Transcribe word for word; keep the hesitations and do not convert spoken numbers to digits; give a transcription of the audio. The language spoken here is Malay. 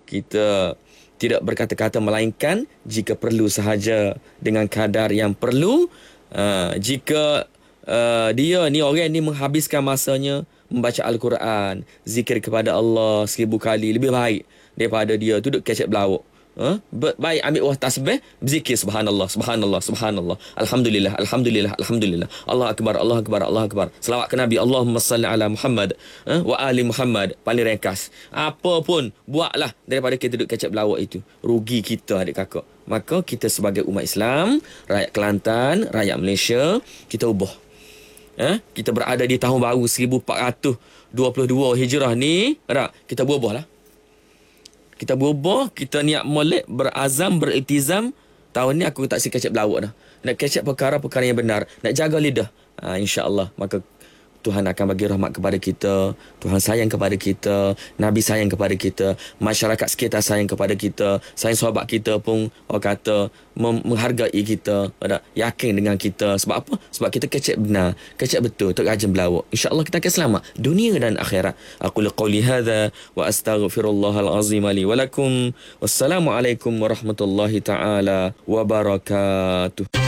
Kita tidak berkata-kata melainkan jika perlu sahaja dengan kadar yang perlu. Uh, jika uh, dia ni orang ni menghabiskan masanya membaca Al-Quran, zikir kepada Allah seribu kali, lebih baik daripada dia duduk kecek belawak. Ha? Baik ambil wah tasbih, berzikir subhanallah, subhanallah, subhanallah, alhamdulillah, alhamdulillah, alhamdulillah, Allah akbar, Allah akbar, Allah akbar, selawat ke Nabi, Allahumma salli ala Muhammad, ha? Wa ali Muhammad. Paling ringkas. Apa pun buatlah daripada kita duduk kecap belawak itu. Rugi kita adik kakak. Maka kita sebagai umat Islam, rakyat Kelantan, rakyat Malaysia, kita ubah. Ha? Kita berada di tahun baru seribu empat ratus dua puluh dua Hijrah ni, tak? Kita berubah lah. Kita berubah, kita niat molek, berazam, beriltizam. Tahun ni aku tak si kecap belawak dah. Nak kecap perkara-perkara yang benar. Nak jaga lidah. Ha, InsyaAllah. Maka Tuhan akan bagi rahmat kepada kita. Tuhan sayang kepada kita. Nabi sayang kepada kita. Masyarakat sekitar sayang kepada kita. Sayang sahabat kita pun orang kata mem- menghargai kita. Ada yakin dengan kita. Sebab apa? Sebab kita kecek benar. Kecek betul. Tak rajin belawak. InsyaAllah kita akan selamat. Dunia dan akhirat. Aku liqawli hadha wa astaghfirullahal azim li walakum. Wassalamualaikum warahmatullahi ta'ala wabarakatuh.